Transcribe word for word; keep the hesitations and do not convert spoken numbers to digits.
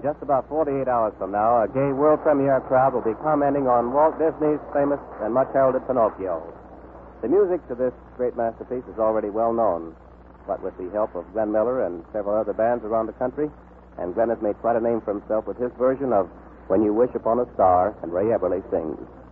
just about forty-eight hours from now, a gay world premiere crowd will be commenting on Walt Disney's famous and much heralded Pinocchio. The music to this great masterpiece is already well known, but with the help of Glenn Miller and several other bands around the country, and Glenn has made quite a name for himself with his version of When You Wish Upon a Star, and Ray Eberle sings.